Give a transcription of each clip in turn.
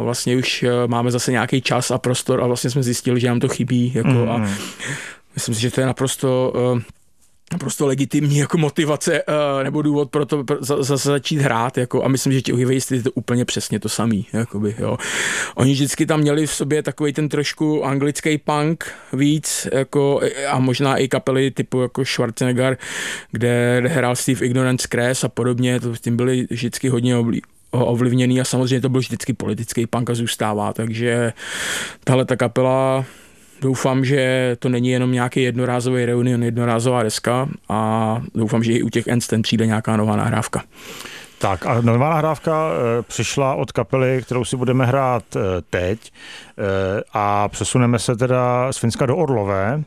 vlastně už máme zase nějaký čas a prostor a vlastně jsme zjistili, že nám to chybí. Jako, a myslím si, že to je naprosto legitimní jako motivace nebo důvod pro to zase začít hrát. Jako, a myslím, že ti Ohivejsty je to úplně přesně to samý. Jakoby, jo. Oni vždycky tam měli v sobě takový ten trošku anglický punk víc jako, a možná i kapely typu jako Schwarzenegger, kde hrál Steve Ignorance Crass a podobně. To tím byli vždycky hodně ovlivněný a samozřejmě to byl vždycky politický punk a zůstává. Takže tahle ta kapela, doufám, že to není jenom nějaký jednorázový reunion, jednorázová deska a doufám, že i u těch Endstand přijde nějaká nová nahrávka. Tak a nová nahrávka přišla od kapely, kterou si budeme hrát teď a přesuneme se teda z Finska do Orlové,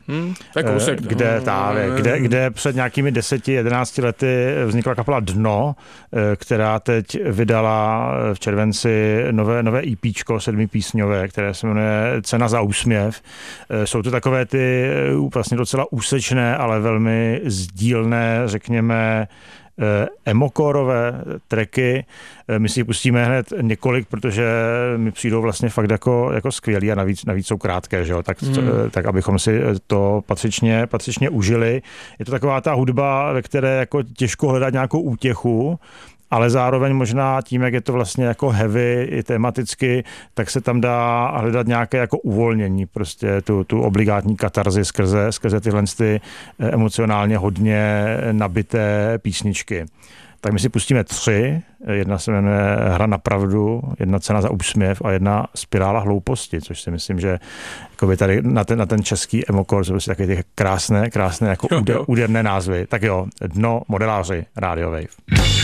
kde před nějakými 10-11 lety vznikla kapela Dno, která teď vydala v červenci nové EPčko 7písňové, které se jmenuje Cena za úsměv. Jsou to takové ty vlastně docela úsečné, ale velmi sdílné, řekněme, emokórové tracky. My si pustíme hned několik, protože mi přijdou vlastně fakt jako skvělý a navíc jsou krátké, že jo? Tak abychom si to patřičně užili. Je to taková ta hudba, ve které jako těžko hledat nějakou útěchu, ale zároveň možná tím, jak je to vlastně jako heavy i tematicky, tak se tam dá hledat nějaké jako uvolnění, prostě tu obligátní katarzi skrze tyhle ty emocionálně hodně nabité písničky. Tak my si pustíme 3. Jedna se jmenuje Hra na pravdu, jedna Cena za úsměv a jedna Spirála hlouposti, což si myslím, že tady na ten český emokor jsou prostě takové ty krásné jako úderné názvy. Tak jo, Dno, Modeláři, Radio Wave.